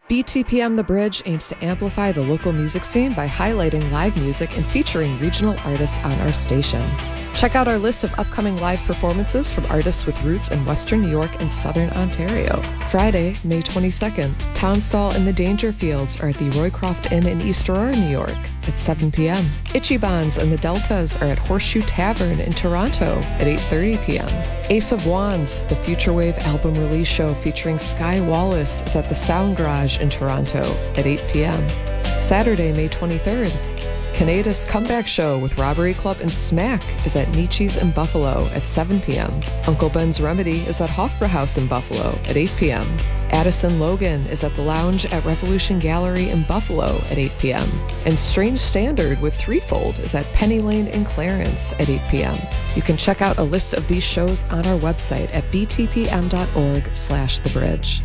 BTPM The Bridge aims to amplify the local music scene by highlighting live music and featuring regional artists on our station. Check out our list of upcoming live performances from artists with roots in Western New York and Southern Ontario. Friday, May 22nd, Townstall and the Dangerfields are at the Roycroft Inn in East Aurora, New York at 7 p.m. Ichibans and the Deltas are at Horseshoe Tavern in Toronto at 8:30 p.m. Ace of Wands, the Future Wave album release show featuring Sky Wallace, is at the Sound Garage in Toronto at 8 p.m. Saturday, May 23rd, Canada's Comeback Show with Robbery Club and Smack is at Nietzsche's in Buffalo at 7 p.m. Uncle Ben's Remedy is at Hofbrauhaus in Buffalo at 8 p.m. Addison Logan is at the Lounge at Revolution Gallery in Buffalo at 8 p.m. And Strange Standard with Threefold is at Penny Lane in Clarence at 8 p.m. You can check out a list of these shows on our website at btpm.org/thebridge.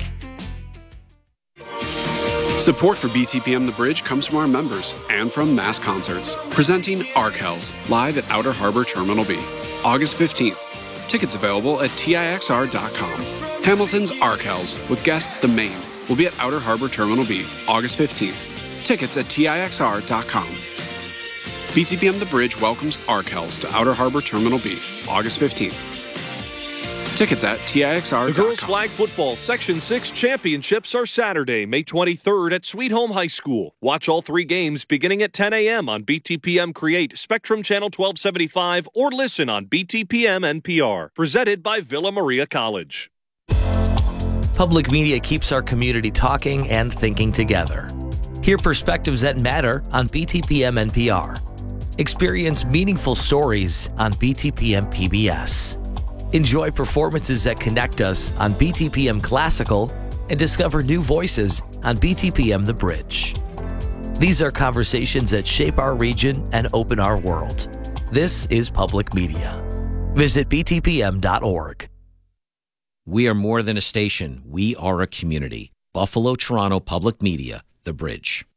Support for BTPM The Bridge comes from our members and from Mass Concerts, presenting Arkells, live at Outer Harbor Terminal B, August 15th. Tickets available at tixr.com. Hamilton's Arkells, with guest The Maine, will be at Outer Harbor Terminal B, August 15th. Tickets at tixr.com. BTPM The Bridge welcomes Arkells to Outer Harbor Terminal B, August 15th. Tickets at tixr.com. The girls flag football Section 6 championships are Saturday, May 23rd at Sweet Home High School. Watch all 3 games beginning at 10 a.m. on BTPM Create, Spectrum Channel 1275, or listen on BTPM NPR. Presented by Villa Maria College. Public media keeps our community talking and thinking together. Hear perspectives that matter on BTPM NPR. Experience meaningful stories on BTPM PBS. Enjoy performances that connect us on BTPM Classical and discover new voices on BTPM The Bridge. These are conversations that shape our region and open our world. This is public media. Visit btpm.org. We are more than a station. We are a community. Buffalo, Toronto Public Media, The Bridge.